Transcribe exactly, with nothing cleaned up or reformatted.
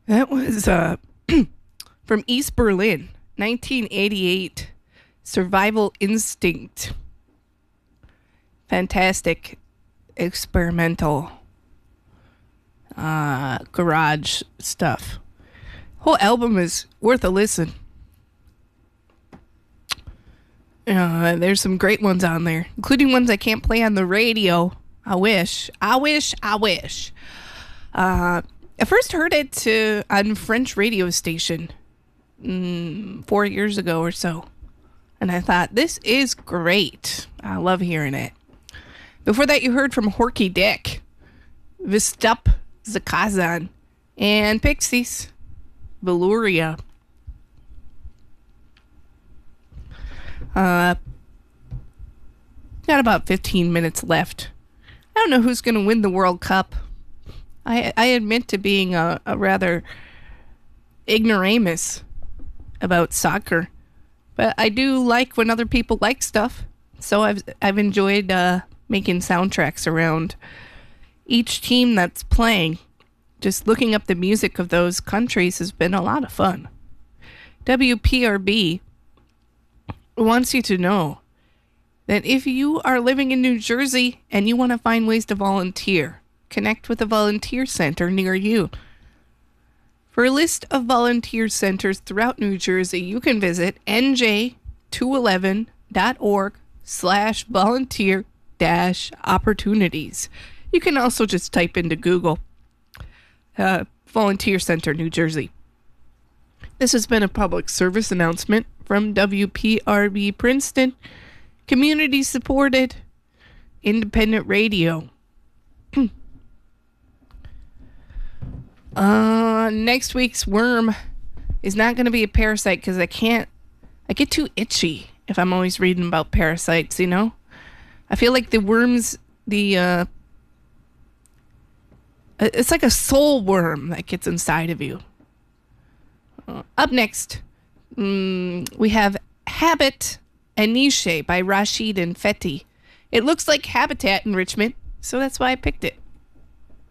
That was uh, from East Berlin, nineteen eighty-eight. Survival Instinct. Fantastic experimental uh, garage stuff. Whole album is worth a listen. Uh, there's some great ones on there, including ones I can't play on the radio. I wish. I wish. I wish. Uh, I first heard it uh, on French radio station mm, four years ago or so. And I thought, this is great. I love hearing it. Before that, you heard from Horky Dick, Vistup Zakazan, and Pixies, Valuria. Uh, got about fifteen minutes left. I don't know who's going to win the World Cup. I I admit to being a, a rather ignoramus about soccer, but I do like when other people like stuff. So I've I've enjoyed uh, making soundtracks around each team that's playing. Just looking up the music of those countries has been a lot of fun. W P R B wants you to know that if you are living in New Jersey and you want to find ways to volunteer, connect with a volunteer center near you. For a list of volunteer centers throughout New Jersey, you can visit n j two eleven dot org slash volunteer dash opportunities. You can also just type into Google uh, Volunteer Center, New Jersey. This has been a public service announcement from W P R B Princeton, community supported, independent radio. uh, next week's worm is not going to be a parasite because I can't, I get too itchy if I'm always reading about parasites, you know? I feel like the worms, the, uh, it's like a soul worm that gets inside of you. Uh, up next, um, we have Habit and Niche by Rashid and Fetti. It looks like habitat enrichment, so that's why I picked it.